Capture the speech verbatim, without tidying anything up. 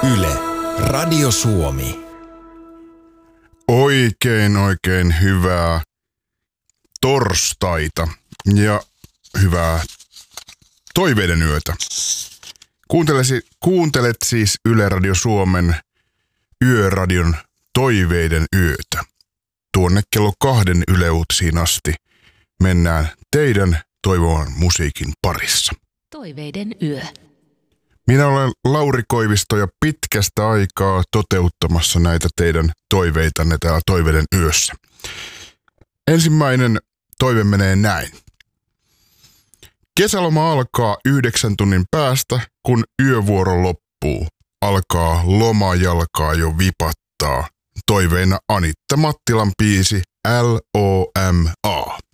Yle, Radio Suomi. Oikein, oikein hyvää torstaita ja hyvää toiveiden yötä. Kuuntelesi, kuuntelet siis Yle Radio Suomen Yöradion toiveiden yötä. Tuonne kello kahden Yle Uutisiin asti mennään teidän toivoman musiikin parissa. Toiveiden yö. Minä olen Lauri Koivisto ja pitkästä aikaa toteuttamassa näitä teidän toiveitanne täällä Toiveiden yössä. Ensimmäinen toive menee näin. Kesäloma alkaa yhdeksän tunnin päästä, kun yövuoro loppuu. Alkaa lomajalkaa jo vipattaa. Toiveena Anitta Mattilan biisi L O M A.